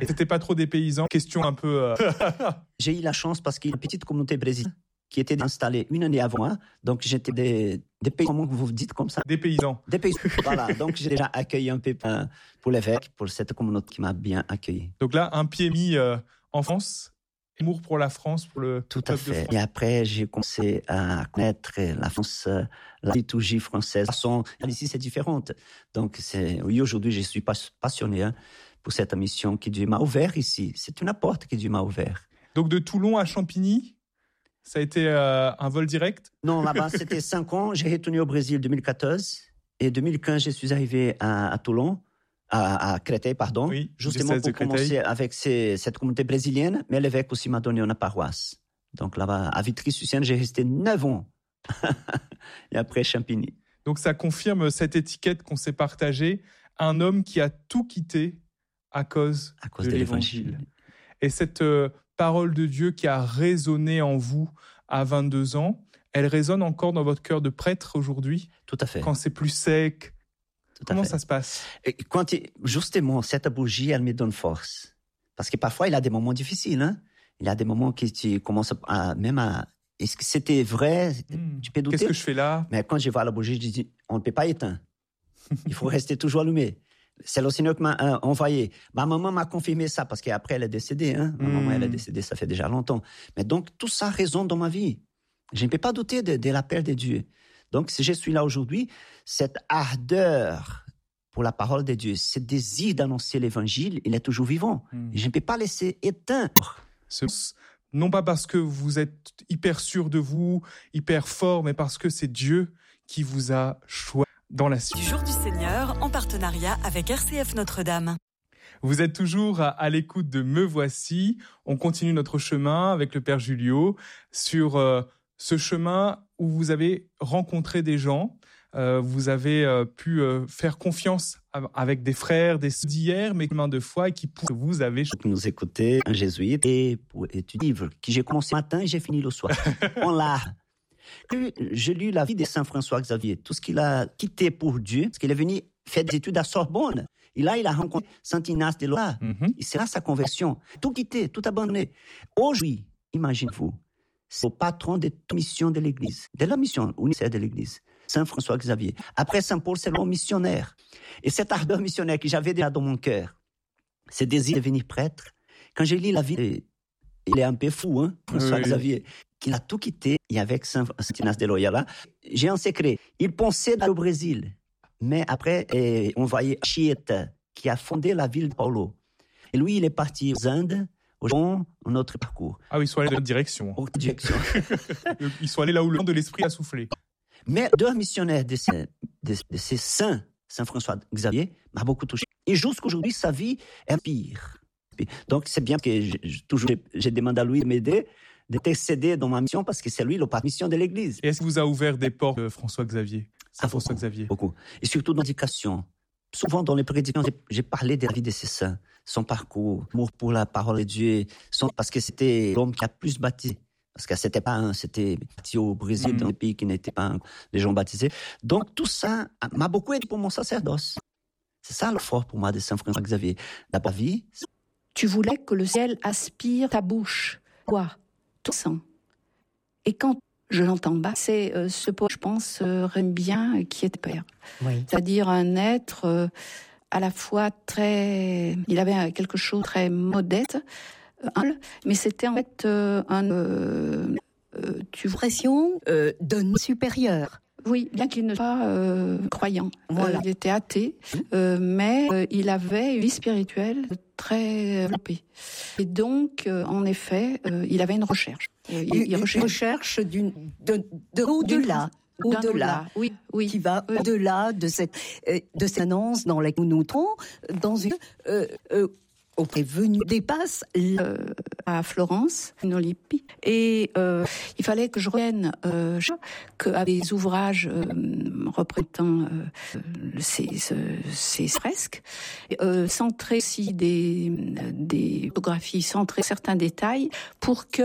Et c'était pas trop des paysans? Question un peu... J'ai eu la chance parce qu'il y a une petite communauté brésilienne qui était installée une année avant moi. Donc j'étais des paysans, comment vous dites comme ça? Des paysans. Des paysans, voilà. Donc j'ai déjà accueilli un peu pour l'évêque, pour cette communauté qui m'a bien accueilli. Donc là, un pied mis en France, amour pour la France, pour le Tout à peuple de fait. France. Et après, j'ai commencé à connaître la France, la liturgie française. Ici, c'est différente. Donc, oui, aujourd'hui, je suis passionné pour cette mission que Dieu m'a ouverte ici. C'est une porte que Dieu m'a ouverte. Donc de Toulon à Champigny, ça a été un vol direct? Non, là-bas, c'était 5 ans. J'ai retourné au Brésil en 2014. Et en 2015, je suis arrivé à Toulon. À Créteil, pardon, oui, justement pour commencer avec cette communauté brésilienne, mais l'évêque aussi m'a donné une paroisse. Donc là-bas, à Vitry-sur-Seine, j'ai resté 9 ans. Et après, Champigny. Donc ça confirme cette étiquette qu'on s'est partagée, un homme qui a tout quitté à cause de l'Évangile. Et cette parole de Dieu qui a résonné en vous à 22 ans, elle résonne encore dans votre cœur de prêtre aujourd'hui? Tout à fait. Quand c'est plus sec? Comment ça se passe? Justement, cette bougie, elle me donne force. Parce que parfois, il y a des moments difficiles. Hein? Il y a des moments que tu commences est-ce que c'était vrai? Tu peux douter. Qu'est-ce que je fais là? Mais quand je vois la bougie, je dis, on ne peut pas éteindre. Il faut rester toujours allumé. C'est le Seigneur qui m'a envoyé. Ma maman m'a confirmé ça parce qu'après, elle est décédée. Hein? Ma maman, elle est décédée, ça fait déjà longtemps. Mais donc, tout ça résonne dans ma vie. Je ne peux pas douter de l'appel de Dieu. Donc, si je suis là aujourd'hui, cette ardeur pour la parole de Dieu, ce désir d'annoncer l'évangile, il est toujours vivant. Je ne peux pas laisser éteindre. Non pas parce que vous êtes hyper sûr de vous, hyper fort, mais parce que c'est Dieu qui vous a choisi dans la suite. Du jour du Seigneur, en partenariat avec RCF Notre-Dame. Vous êtes toujours à l'écoute de Me Voici. On continue notre chemin avec le Père Julio sur ce chemin où vous avez rencontré des gens, vous avez pu faire confiance avec des frères, des sœurs d'hier, mais chemin de foi, et qui vous avez... Nous écouter un jésuite et pour étudier un livre que j'ai commencé le matin et j'ai fini le soir. En l'art. J'ai lu la vie de Saint François Xavier, tout ce qu'il a quitté pour Dieu, parce qu'il est venu faire des études à Sorbonne. Et là, il a rencontré Saint Ignace de Loyola. Et c'est là sa conversion. Tout quitté, tout abandonné. Aujourd'hui, imaginez-vous, c'est le patron de toute mission de l'Église, de la mission universelle de l'Église, Saint François Xavier. Après Saint Paul, c'est l'homme missionnaire. Et cette ardeur missionnaire que j'avais déjà dans mon cœur, ce désir de devenir prêtre, quand j'ai lu la vie, il est un peu fou, hein, François Xavier, qu'il a tout quitté, et avec Saint Ignace de Loyola, j'ai un secret. Il pensait d'aller au Brésil. Mais après, on voyait Chieta, qui a fondé la ville de Paulo. Et lui, il est parti aux Indes, au Japon, un autre parcours. Ah oui, ils sont allés dans l'autre direction. Autre direction. Ils sont allés là où le vent de l'esprit a soufflé. Mais deux missionnaires de ces saints, Saint François Xavier, m'a beaucoup touché. Et jusqu'aujourd'hui, sa vie est pire. Donc, c'est bien que j'ai demandé à lui de m'aider, d'intercéder dans ma mission, parce que c'est lui le patron de mission de l'Église. Et est-ce que vous a ouvert des portes, François Xavier? Saint-François Xavier. Beaucoup. Et surtout dans l'éducation. Souvent, dans les prédications, j'ai parlé de la vie de ces saints, son parcours, amour pour la parole de Dieu, parce que c'était l'homme qui a plus baptisé. Parce que c'était parti au Brésil, dans les pays qui n'étaient pas les gens baptisés. Donc, tout ça m'a beaucoup aidé pour mon sacerdoce. C'est ça le fort pour moi de Saint-François Xavier. La vie. Tu voulais que le ciel aspire ta bouche. Quoi? Tout sang. Et quand je l'entends bas, c'est ce poète, je pense, Rembien, qui était père. Oui. C'est-à-dire un être à la fois très... Il avait quelque chose de très modeste, humble, mais c'était en fait pression d'un supérieur. Oui, bien qu'il ne soit pas croyant. Voilà. Il était athée, mais il avait une vie spirituelle très développée. Et donc, en effet, il avait une recherche. Il recherche au-delà. Au-delà, oui, qui va au-delà de cette annonce dans laquelle nous nous trouvons, dans une est venu dépasse à Florence, une Olympie, et il fallait que je revienne à des ouvrages représentant ces fresques, centrer aussi des photographies, centrer certains détails pour que